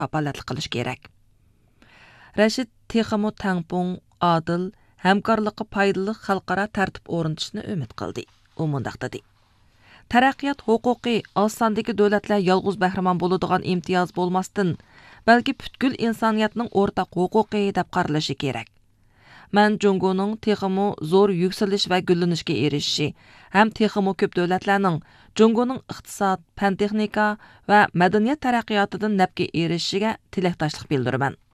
apalatlik qilish kerak. Rashid texmo tangpung, adil, hamkorlikqa foydali xalqaro tartib o'rnatishni umid qildi. U mundaq dedi: Taraqqiyot huquqi oz sondagi davlatlar yolg'iz bahramon bo'ladigan imtiyoz bo'lmasdan, balki butkul insoniyatning o'rtaq huquqi deb qaralishi kerak. Man Jungoning texmo zo'r yuksalish va gullanishga erishishi, ham texmo ko'p davlatlarning Jungoning iqtisod, fan texnika va madaniyat taraqqiyotidan nafga erishishiga tilakdoshlik bildiraman.